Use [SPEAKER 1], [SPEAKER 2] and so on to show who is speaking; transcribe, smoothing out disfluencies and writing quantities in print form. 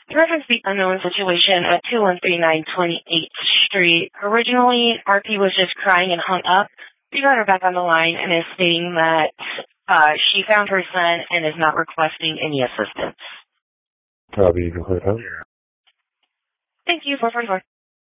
[SPEAKER 1] To reference the unknown situation at 2139 28th Street, originally RP was just crying and hung up. We got her back on the line and is stating that she found her son and is not requesting any assistance.
[SPEAKER 2] Copy, you can click on.
[SPEAKER 1] Thank you, 444.